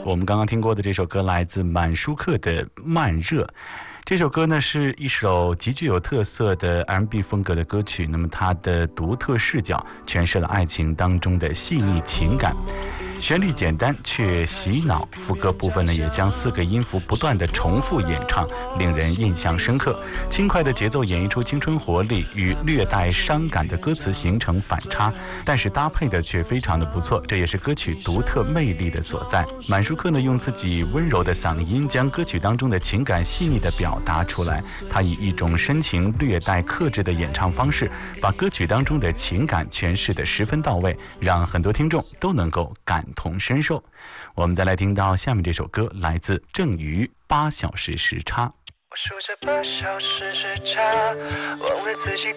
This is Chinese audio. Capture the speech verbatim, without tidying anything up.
我们刚刚听过的这首歌来自满舒克的《慢热》。这首歌呢是一首极具有特色的 R and B 风格的歌曲，那么它的独特视角诠释了爱情当中的细腻情感，旋律简单却洗脑，副歌部分呢也将四个音符不断的重复演唱，令人印象深刻。轻快的节奏演绎出青春活力，与略带伤感的歌词形成反差，但是搭配的却非常的不错，这也是歌曲独特魅力的所在。满舒克呢用自己温柔的嗓音将歌曲当中的情感细腻的表达出来，他以一种深情略带克制的演唱方式，把歌曲当中的情感诠释得十分到位，让很多听众都能够感同身受。我们再来听到下面这首歌，来自郑瑜《八小时时差》。 我数着八小时时差，忘了自己